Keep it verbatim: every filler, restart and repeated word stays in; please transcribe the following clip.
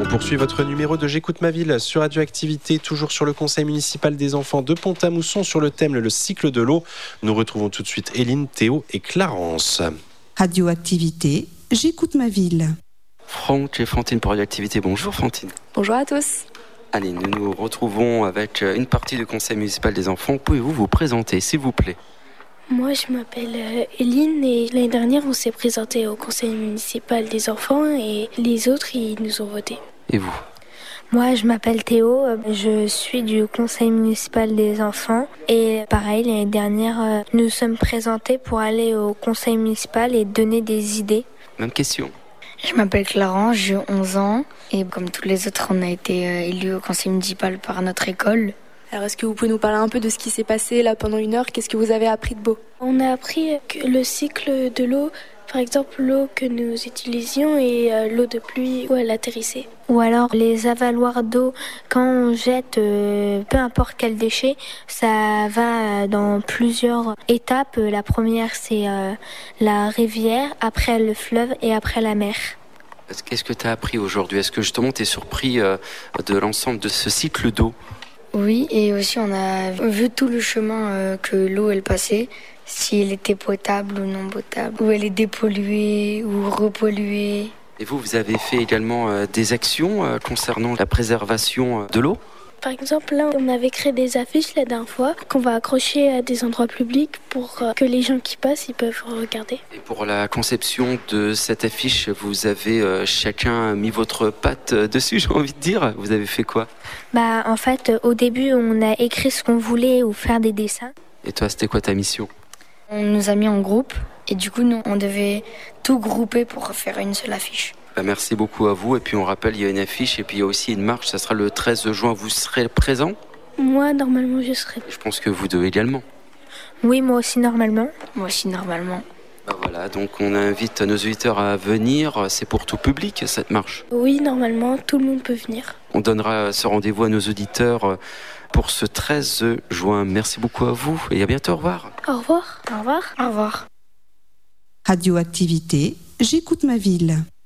poursuit votre numéro de J'écoute ma ville sur Radioactivité, toujours sur le conseil municipal des enfants de Pont-à-Mousson sur le thème le cycle de l'eau. Nous retrouvons tout de suite Éline, Théo et Clarence. Radioactivité, J'écoute ma ville. Franck et Fantine pour Radioactivité. Bonjour Fantine. Bonjour à tous. Allez, nous nous retrouvons avec une partie du conseil municipal des enfants. Pouvez-vous vous présenter, s'il vous plaît ? Moi, je m'appelle Éline et l'année dernière, on s'est présenté au conseil municipal des enfants et les autres, ils nous ont voté. Et vous ? Moi, je m'appelle Théo, je suis du conseil municipal des enfants et pareil, l'année dernière, nous sommes présentés pour aller au conseil municipal et donner des idées. Même question. Je m'appelle Clarence, j'ai onze ans et comme tous les autres, on a été élus au conseil municipal par notre école. Alors, est-ce que vous pouvez nous parler un peu de ce qui s'est passé là pendant une heure ? Qu'est-ce que vous avez appris de beau ? On a appris que le cycle de l'eau, par exemple l'eau que nous utilisions et euh, l'eau de pluie où elle atterrissait. Ou alors les avaloirs d'eau, quand on jette euh, peu importe quel déchet, ça va dans plusieurs étapes. La première, c'est euh, la rivière, après le fleuve et après la mer. Qu'est-ce que tu as appris aujourd'hui ? Est-ce que justement tu es surpris euh, de l'ensemble de ce cycle d'eau ? Oui, et aussi on a vu tout le chemin euh, que l'eau elle passait, si elle était potable ou non potable, où elle est dépolluée ou repolluée. Et vous, vous avez fait également euh, des actions euh, concernant la préservation euh, de l'eau ? Par exemple, là, on avait créé des affiches la dernière fois qu'on va accrocher à des endroits publics pour que les gens qui passent, ils peuvent regarder. Et pour la conception de cette affiche, vous avez euh, chacun mis votre patte dessus, j'ai envie de dire. Vous avez fait quoi ? Bah, en fait, au début, on a écrit ce qu'on voulait ou faire des dessins. Et toi, c'était quoi ta mission ? On nous a mis en groupe et du coup, nous, on devait tout grouper pour faire une seule affiche. Bah merci beaucoup à vous. Et puis on rappelle, il y a une affiche et puis il y a aussi une marche. Ça sera le treize juin. Vous serez présent ? Moi, normalement, je serai. Je pense que vous deux également. Oui, moi aussi, normalement. Moi aussi, normalement. Bah voilà, donc on invite nos auditeurs à venir. C'est pour tout public, cette marche ? Oui, normalement, tout le monde peut venir. On donnera ce rendez-vous à nos auditeurs pour ce treize juin. Merci beaucoup à vous et à bientôt. Au revoir. Au revoir. Au revoir. Au revoir. Radioactivité, J'écoute ma ville.